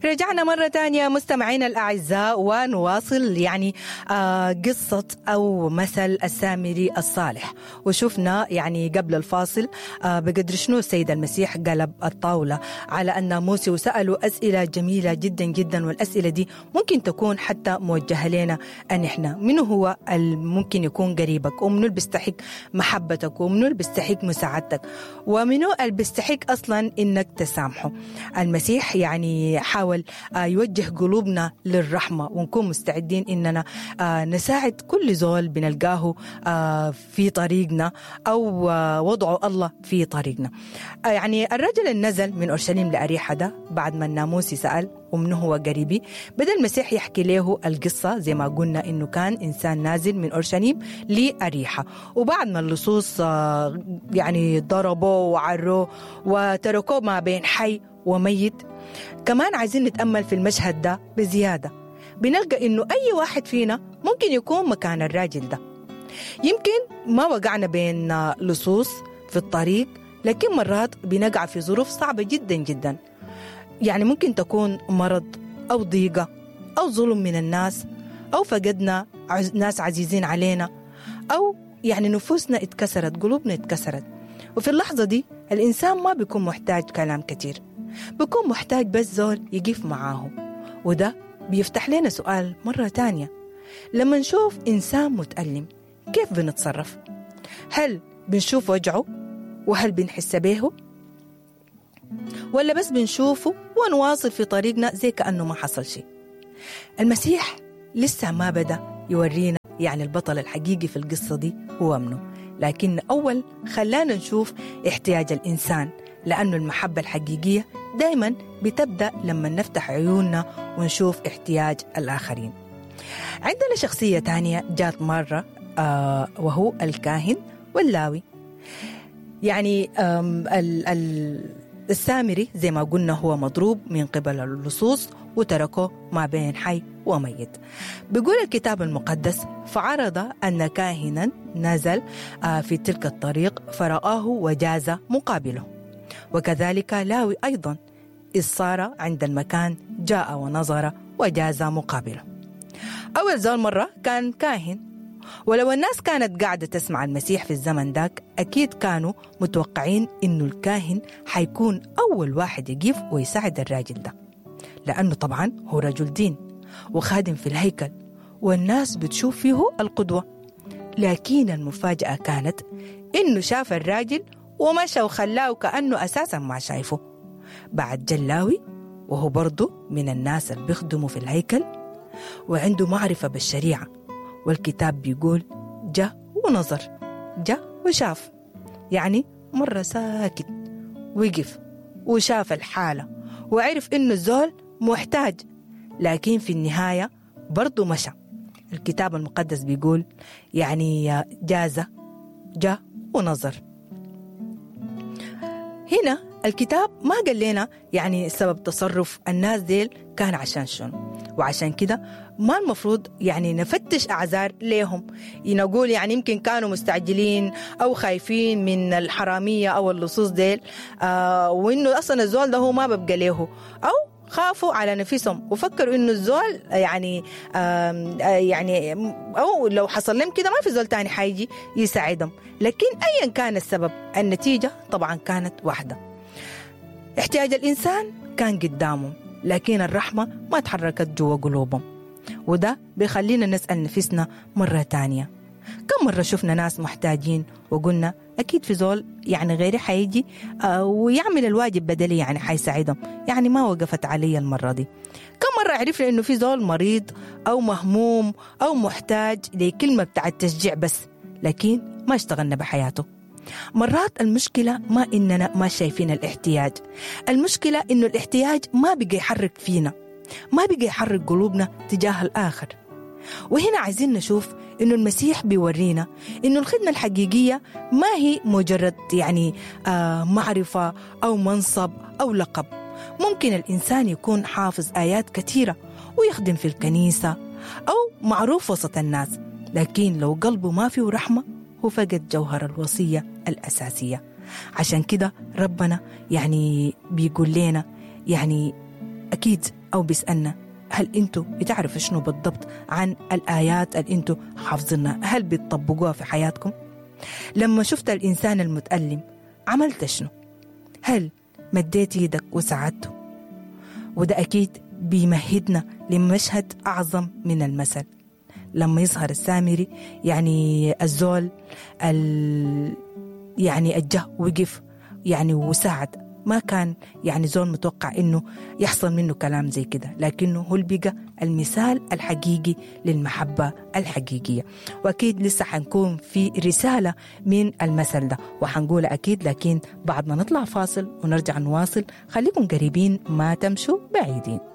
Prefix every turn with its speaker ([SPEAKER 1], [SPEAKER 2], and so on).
[SPEAKER 1] رجعنا مرة تانية مستمعينا الأعزاء ونواصل قصة أو مثل السامري الصالح. وشفنا قبل الفاصل بقدر شنو السيد المسيح قلب الطاولة على الناموس وسألوا أسئلة جميلة جدا جدا، والأسئلة دي ممكن تكون حتى موجهة لنا أن إحنا منو هو ممكن يكون قريبك، ومنو اللي بيستحق محبتك، ومنو اللي بيستحق مساعدتك، ومنو اللي بيستحق أصلا إنك تسامحه. المسيح حاول يوجه قلوبنا للرحمة، ونكون مستعدين إننا نساعد كل زول بنلقاه في طريقنا أو وضعه الله في طريقنا. الرجل النزل من أورشليم لأريحة ده بعد ما الناموسي سأل ومنه هو قريبي، بدأ المسيح يحكي له القصة زي ما قلنا إنه كان إنسان نازل من أورشليم لأريحة، وبعد ما اللصوص ضربوه وعروه وتركوه ما بين حي وميت. كمان عايزين نتأمل في المشهد ده بزيادة، بنلقى إنه أي واحد فينا ممكن يكون مكان الراجل ده. يمكن ما وقعنا بين لصوص في الطريق، لكن مرات بنقع في ظروف صعبة جدا جدا، ممكن تكون مرض أو ضيقة أو ظلم من الناس، أو فقدنا ناس عزيزين علينا، أو نفوسنا اتكسرت، قلوبنا اتكسرت. وفي اللحظة دي الإنسان ما بيكون محتاج كلام كتير، بيكون محتاج بس زول يقف معاه. وده بيفتح لنا سؤال مرة تانية، لما نشوف إنسان متألم كيف بنتصرف؟ هل بنشوف وجعه وهل بنحس به، ولا بس بنشوفه ونواصل في طريقنا زي كأنه ما حصل شيء؟ المسيح لسه ما بدأ يورينا البطل الحقيقي في القصة دي هو منه، لكن أول خلانا نشوف احتياج الإنسان، لأنه المحبة الحقيقية دايما بتبدأ لما نفتح عيوننا ونشوف احتياج الآخرين. عندنا شخصية تانية جات مرة وهو الكاهن واللاوي. السامري زي ما قلنا هو مضروب من قبل اللصوص وتركوه ما بين حي وميت. بيقول الكتاب المقدس: فعرض أن كاهنا نزل في تلك الطريق فرآه وجاز مقابله، وكذلك لاوي أيضا إذ صار عند المكان جاء ونظر وجاز مقابله. أول زول مرة كان كاهن، ولو الناس كانت قاعدة تسمع المسيح في الزمن داك أكيد كانوا متوقعين إنه الكاهن حيكون أول واحد يقف ويساعد الراجل ده، لأنه طبعا هو رجل دين وخادم في الهيكل والناس بتشوف فيه القدوة. لكن المفاجأة كانت إنه شاف الراجل ومشى وخلاه كأنه أساسا ما شايفه. بعد جلاوي وهو برضو من الناس اللي بيخدموا في الهيكل وعنده معرفة بالشريعة، والكتاب بيقول جاء ونظر، جاء وشاف، مرة ساكت وقف وشاف الحالة وعرف إنه الزول محتاج، لكن في النهاية برضو مشى. الكتاب المقدس بيقول جاز، جاء ونظر. هنا الكتاب ما قال لنا سبب تصرف الناس ديل كان عشان شنو، وعشان كده ما المفروض نفتش أعذار ليهم، نقول يمكن كانوا مستعجلين أو خايفين من الحرامية أو اللصوص ديل، وإنه أصلا الزول ده هو ما ببقى له، أو خافوا على نفسهم وفكروا إنه الزول أو لو حصل لهم كده ما في زول تاني حيجي يساعدهم. لكن أيا كان السبب النتيجة طبعا كانت واحدة، احتياج الإنسان كان قدامهم، لكن الرحمة ما تحركت جوا قلوبهم. وده بيخلينا نسأل نفسنا مرة تانية، كم مرة شفنا ناس محتاجين وقلنا أكيد في زول غيري حيجي ويعمل الواجب بدلي حيساعدهم، ما وقفت علي المرة دي. كم مرة عرفنا إنه في زول مريض أو مهموم أو محتاج لكلمة بتاع التشجيع بس، لكن ما اشتغلنا بحياته. مرات المشكلة ما إننا ما شايفين الاحتياج، المشكلة إنه الاحتياج ما بقى يحرك فينا، ما بقى يحرك قلوبنا تجاه الآخر. وهنا عايزين نشوف إنه المسيح بيورينا إنه الخدمة الحقيقية ما هي مجرد معرفة أو منصب أو لقب. ممكن الإنسان يكون حافظ آيات كثيرة ويخدم في الكنيسة أو معروف وسط الناس، لكن لو قلبه ما فيه رحمة هو فقد جوهر الوصية الأساسية. عشان كده ربنا بيقول لنا أكيد أو بيسألنا هل أنتوا بتعرفوا شنو بالضبط عن الآيات اللي أنتوا حافظينها؟ هل بتطبقوها في حياتكم؟ لما شفت الإنسان المتألم عملت شنو؟ هل مديت يدك وساعدته؟ وده أكيد بيمهدنا لمشهد أعظم من المثل لما يظهر السامري، يعني الزول يعني أجه وقف يعني وساعد. ما كان يعني زول متوقع إنه يحصل منه كلام زي كده، لكنه هو بقى المثال الحقيقي للمحبة الحقيقية. وأكيد لسه حنكون في رسالة من المثل ده وحنقول أكيد، لكن بعد ما نطلع فاصل ونرجع نواصل. خليكم قريبين، ما تمشوا بعيدين.